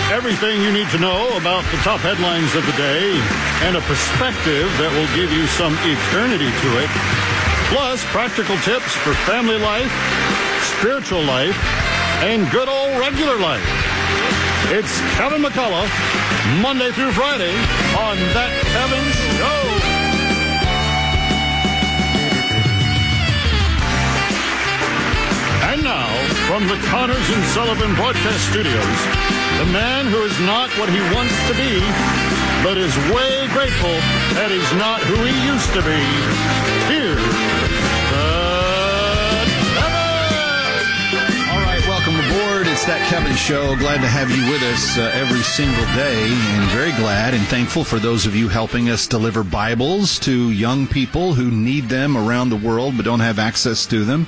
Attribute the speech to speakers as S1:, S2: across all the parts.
S1: Everything you need to know about the top headlines of the day and a perspective that will give you some eternity to it. Plus, practical tips for family life, spiritual life, and good old regular life. It's Kevin McCullough, Monday through Friday on That Kevin Show. And now, from the Connors and Sullivan Broadcast Studios, the man who is not what he wants to be, but is way grateful that he's not who he used to be. Here's Kevin!
S2: All right, welcome aboard. It's That Kevin Show. Glad to have you with us every single day, and very glad and thankful for those of you helping us deliver Bibles to young people who need them around the world but don't have access to them.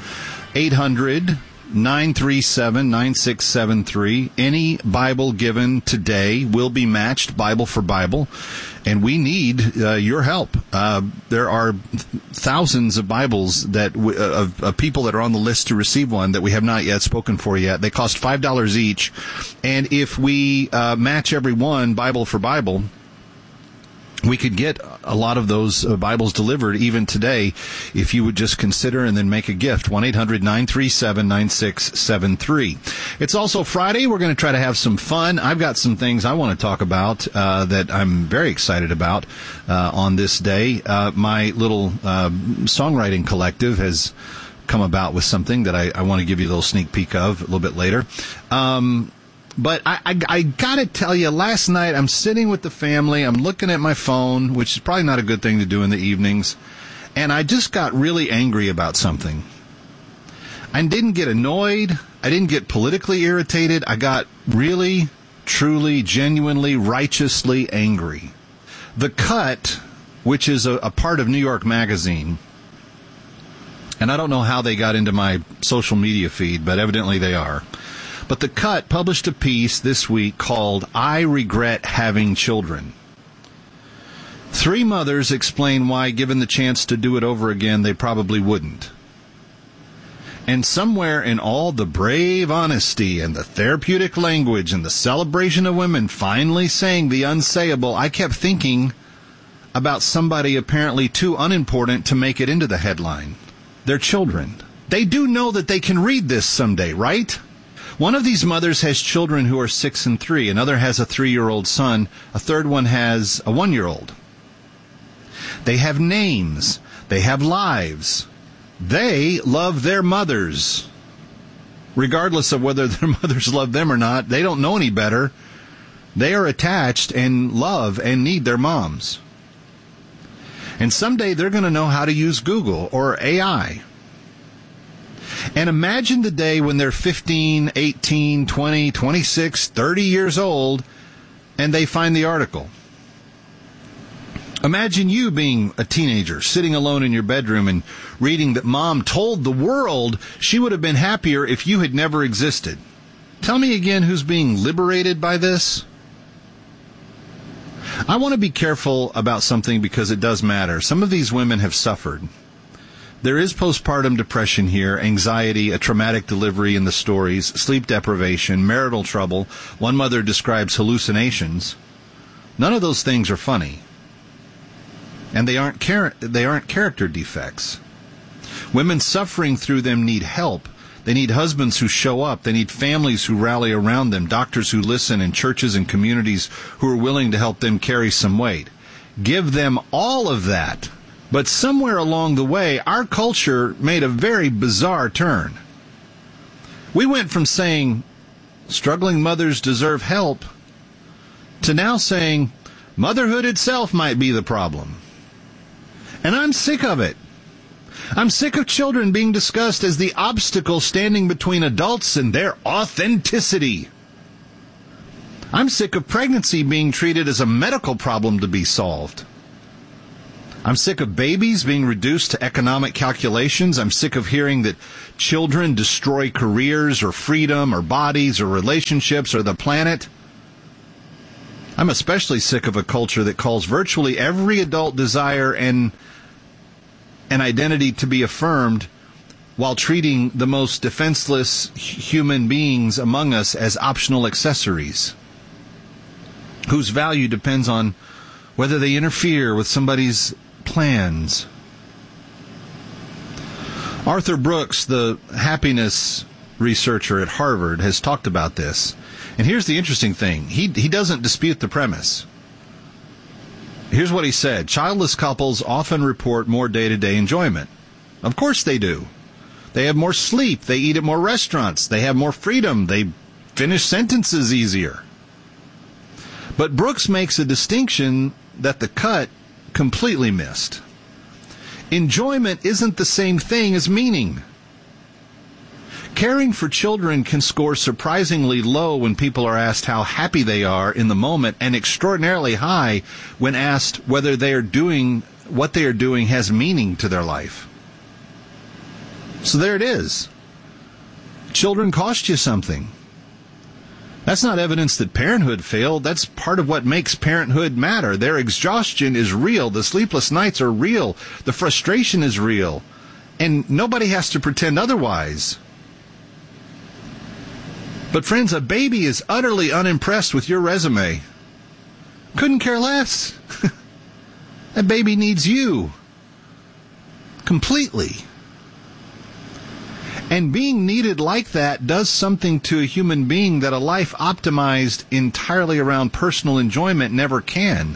S2: 800-937-9673. Any Bible given today will be matched Bible for Bible, and we need your help. There are thousands of Bibles that of people that are on the list to receive one that we have not yet spoken for yet. They cost $5 each, and if we match every one Bible for Bible, we could get a lot of those Bibles delivered even today if you would just consider and then make a gift. 1-800-937-9673. It's also Friday. We're going to try to have some fun. I've got some things I want to talk about that I'm very excited about on this day. My little songwriting collective has come about with something that I want to give you a little sneak peek of a little bit later. But I got to tell you, last night I'm sitting with the family, I'm looking at my phone, which is probably not a good thing to do in the evenings, and I just got really angry about something. I didn't get annoyed, I didn't get politically irritated, I got really, truly, genuinely, righteously angry. The Cut, which is a part of New York Magazine, and I don't know how they got into my social media feed, but evidently they are. But The Cut published a piece this week called I Regret Having Children. 3 mothers explain why, given the chance to do it over again, they probably wouldn't. And somewhere in all the brave honesty and the therapeutic language and the celebration of women finally saying the unsayable, I kept thinking about somebody apparently too unimportant to make it into the headline. Their children. They do know that they can read this someday, right? One of these mothers has children who are 6 and 3. Another has a 3-year-old son. A third one has a 1-year-old. They have names. They have lives. They love their mothers. Regardless of whether their mothers love them or not, they don't know any better. They are attached and love and need their moms. And someday they're going to know how to use Google or AI. And imagine the day when they're 15, 18, 20, 26, 30 years old, and they find the article. Imagine you being a teenager, sitting alone in your bedroom and reading that mom told the world she would have been happier if you had never existed. Tell me again who's being liberated by this? I want to be careful about something because it does matter. Some of these women have suffered. There is postpartum depression here, anxiety, a traumatic delivery in the stories, sleep deprivation, marital trouble. One mother describes hallucinations. None of those things are funny. And they aren't character defects. Women suffering through them need help. They need husbands who show up. They need families who rally around them, doctors who listen, and churches and communities who are willing to help them carry some weight. Give them all of that. But somewhere along the way, our culture made a very bizarre turn. We went from saying, struggling mothers deserve help, to now saying, motherhood itself might be the problem. And I'm sick of it. I'm sick of children being discussed as the obstacle standing between adults and their authenticity. I'm sick of pregnancy being treated as a medical problem to be solved. I'm sick of babies being reduced to economic calculations. I'm sick of hearing that children destroy careers or freedom or bodies or relationships or the planet. I'm especially sick of a culture that calls virtually every adult desire and an identity to be affirmed while treating the most defenseless human beings among us as optional accessories. whose value depends on whether they interfere with somebody's plans. Arthur Brooks, the happiness researcher at Harvard, has talked about this. And here's the interesting thing. He doesn't dispute the premise. Here's what he said. Childless couples often report more day-to-day enjoyment. Of course they do. They have more sleep. They eat at more restaurants. They have more freedom. They finish sentences easier. But Brooks makes a distinction that the cut completely missed. Enjoyment isn't the same thing as meaning. Caring for children can score surprisingly low when people are asked how happy they are in the moment, and extraordinarily high when asked whether they are doing what they are doing has meaning to their life. So there it is. Children cost you something. That's not evidence that parenthood failed. That's part of what makes parenthood matter. Their exhaustion is real. The sleepless nights are real. The frustration is real. And nobody has to pretend otherwise. But friends, a baby is utterly unimpressed with your resume. Couldn't care less. That baby needs you. Completely. And being needed like that does something to a human being that a life optimized entirely around personal enjoyment never can.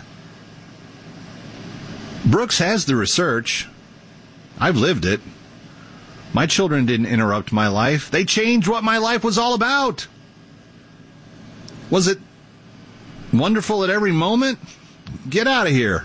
S2: Brooks has the research. I've lived it. My children didn't interrupt my life. They changed what my life was all about. Was it wonderful at every moment? Get out of here.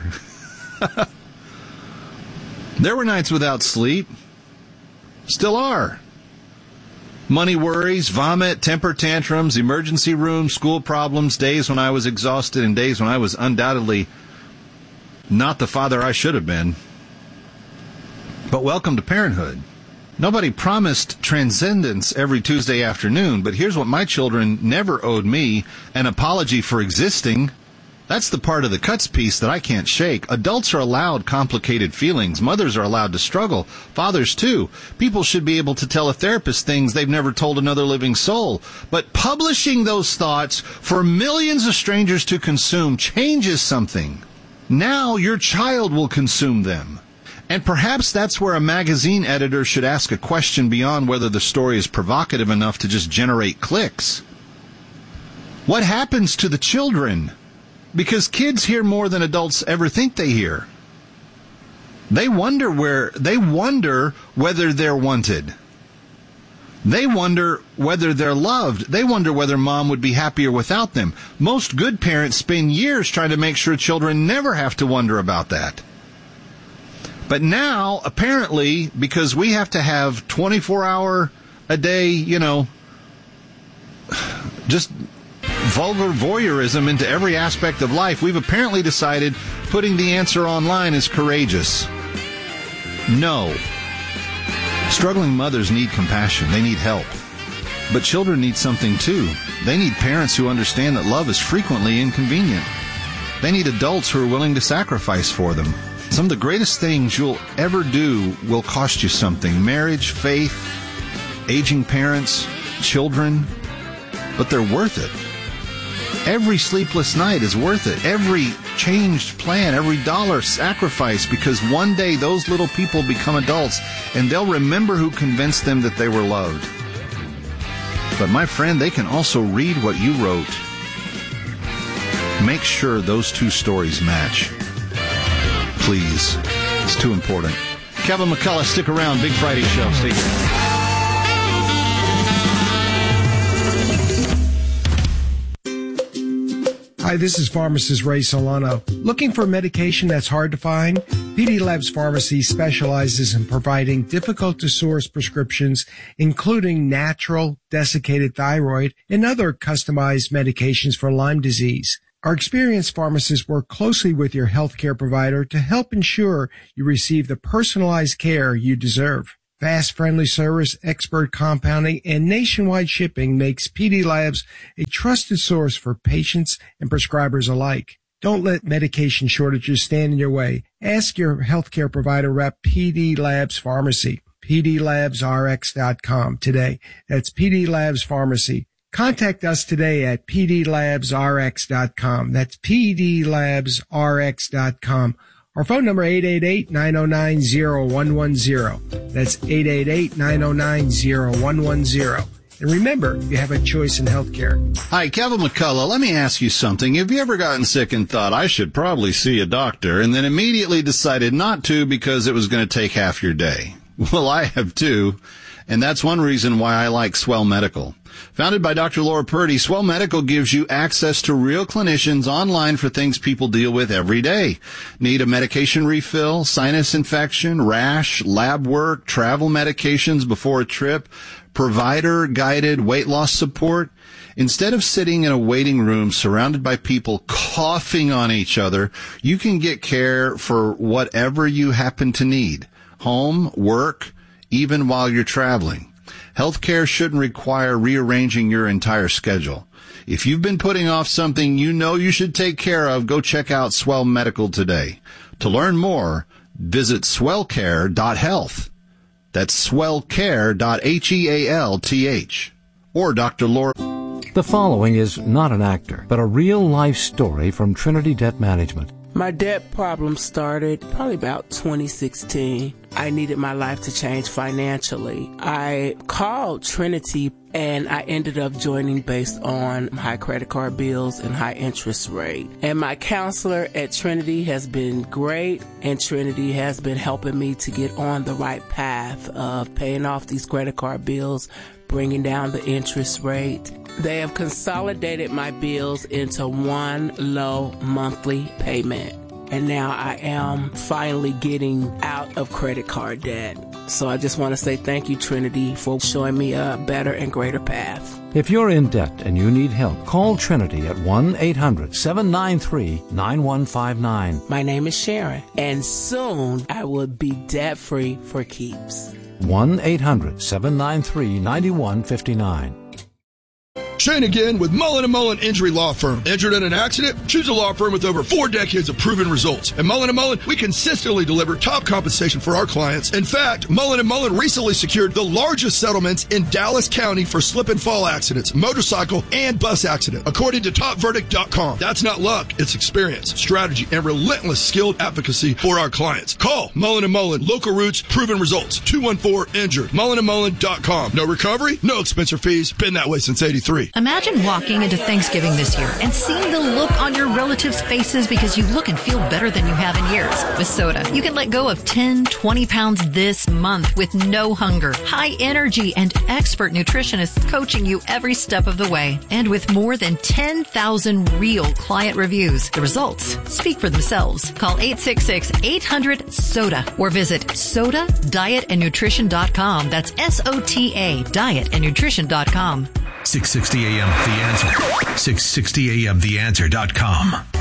S2: There were nights without sleep. Still are. Money worries, vomit, temper tantrums, emergency rooms, school problems, days when I was exhausted, and days when I was undoubtedly not the father I should have been. But welcome to parenthood. Nobody promised transcendence every Tuesday afternoon, but here's what my children never owed me: an apology for existing. That's the part of the cuts piece that I can't shake. Adults are allowed complicated feelings. Mothers are allowed to struggle. Fathers, too. People should be able to tell a therapist things they've never told another living soul. But publishing those thoughts for millions of strangers to consume changes something. Now your child will consume them. And perhaps that's where a magazine editor should ask a question beyond whether the story is provocative enough to just generate clicks. What happens to the children? Because kids hear more than adults ever think they hear. They wonder whether they're wanted. They wonder whether they're loved. They wonder whether mom would be happier without them. Most good parents spend years trying to make sure children never have to wonder about that. But now, apparently, because we have to have 24-hour a day, just vulgar voyeurism into every aspect of life, we've apparently decided putting the answer online is courageous. No. Struggling mothers need compassion. They need help. But children need something too. They need parents who understand that love is frequently inconvenient. They need adults who are willing to sacrifice for them. Some of the greatest things you'll ever do will cost you something. Marriage, faith, aging parents, children. But they're worth it. Every sleepless night is worth it. Every changed plan, every dollar sacrifice, because one day those little people become adults and they'll remember who convinced them that they were loved. But my friend, they can also read what you wrote. Make sure those two stories match. Please. It's too important. Kevin McCullough, stick around. Big Friday show. Stay tuned.
S3: Hi, this is pharmacist Ray Solano. Looking for medication that's hard to find? PD Labs Pharmacy specializes in providing difficult-to-source prescriptions, including natural, desiccated thyroid, and other customized medications for Lyme disease. Our experienced pharmacists work closely with your healthcare provider to help ensure you receive the personalized care you deserve. Fast, friendly service, expert compounding, and nationwide shipping makes PD Labs a trusted source for patients and prescribers alike. Don't let medication shortages stand in your way. Ask your healthcare provider rep PD Labs Pharmacy, pdlabsrx.com today. That's PD Labs Pharmacy, Contact us today at pdlabsrx.com. That's pdlabsrx.com. Our phone number 888-909-0110. That's 888-909-0110. And remember, you have a choice in healthcare.
S2: Hi, Kevin McCullough. Let me ask you something. Have you ever gotten sick and thought, I should probably see a doctor, and then immediately decided not to because it was going to take half your day? Well, I have too, and that's one reason why I like Swell Medical. Founded by Dr. Laura Purdy, Swell Medical gives you access to real clinicians online for things people deal with every day. Need a medication refill, sinus infection, rash, lab work, travel medications before a trip, provider-guided weight loss support? Instead of sitting in a waiting room surrounded by people coughing on each other, you can get care for whatever you happen to need. Home, work, even while you're traveling. Healthcare shouldn't require rearranging your entire schedule. If you've been putting off something you know you should take care of, go check out Swell Medical today. To learn more, visit swellcare.health. That's swellcare.health. Or Dr. Laura.
S4: The following is not an actor, but a real-life story from Trinity Debt Management.
S5: My debt problem started probably about 2016. I needed my life to change financially. I called Trinity and I ended up joining based on high credit card bills and high interest rate. And my counselor at Trinity has been great, and Trinity has been helping me to get on the right path of paying off these credit card bills, bringing down the interest rate. They have consolidated my bills into one low monthly payment. And now I am finally getting out of credit card debt. So I just want to say thank you, Trinity, for showing me a better and greater path.
S4: If you're in debt and you need help, call Trinity at 1-800-793-9159.
S5: My name is Sharon, and soon I will be debt-free for keeps.
S4: 1-800-793-9159.
S6: Shane again with Mullen & Mullen Injury Law Firm. Injured in an accident? Choose a law firm with over 4 decades of proven results. At Mullen & Mullen, we consistently deliver top compensation for our clients. In fact, Mullen & Mullen recently secured the largest settlements in Dallas County for slip and fall accidents, motorcycle, and bus accident, according to TopVerdict.com. That's not luck. It's experience, strategy, and relentless skilled advocacy for our clients. Call Mullen & Mullen. Local roots, proven results. 214-INJURED. MullenandMullen.com. No recovery, no expense or fees. Been that way since 83.
S7: Imagine walking into Thanksgiving this year and seeing the look on your relatives' faces because you look and feel better than you have in years. With Soda, you can let go of 10, 20 pounds this month with no hunger, high energy, and expert nutritionists coaching you every step of the way. And with more than 10,000 real client reviews, the results speak for themselves. Call 866-800-SODA or visit SODAdietandnutrition.com. That's SOTA, dietandnutrition.com.
S8: 660 AM The Answer. 660 AMTheAnswer.com.